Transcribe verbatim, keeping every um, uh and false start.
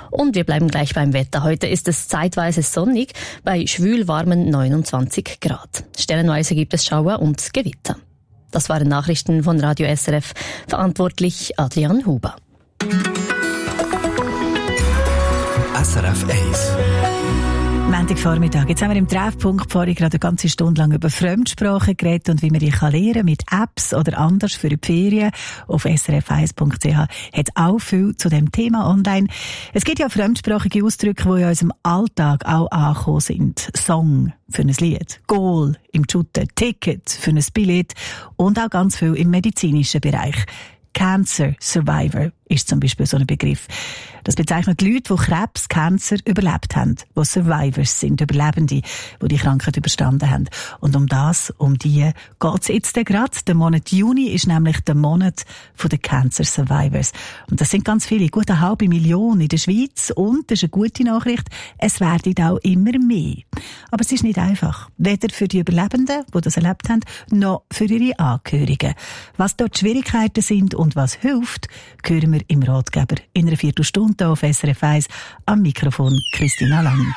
Und wir bleiben gleich beim Wetter. Heute ist es zeitweise sonnig bei schwül-warmen neunundzwanzig Grad. Stellenweise gibt es Schauer und Gewitter. Das waren Nachrichten von Radio S R F. Verantwortlich Adrian Huber. S R F eins. Montagvormittag. Jetzt haben wir im Treffpunkt vorhin gerade eine ganze Stunde lang über Fremdsprachen geredet und wie man die kann lernen mit Apps oder anders für die Ferien. Auf s r f eins punkt c h hat auch viel zu dem Thema online. Es gibt ja fremdsprachige Ausdrücke, die in unserem Alltag auch angekommen sind. Song für ein Lied, Goal im Shooten, Ticket für ein Billett und auch ganz viel im medizinischen Bereich. Cancer Survivor ist zum Beispiel so ein Begriff. Das bezeichnet Leute, die Krebs, Cancer überlebt haben, die Survivors sind, Überlebende, die die Krankheit überstanden haben. Und um das, um die geht's jetzt gerade. Der Monat Juni ist nämlich der Monat der Cancer Survivors. Und das sind ganz viele, gut eine halbe Million in der Schweiz. Und, das ist eine gute Nachricht, es werden auch immer mehr. Aber es ist nicht einfach. Weder für die Überlebenden, die das erlebt haben, noch für ihre Angehörigen. Was dort die Schwierigkeiten sind und was hilft, hören wir im Ratgeber in einer Viertelstunde auf S R F eins am Mikrofon Christina Lang.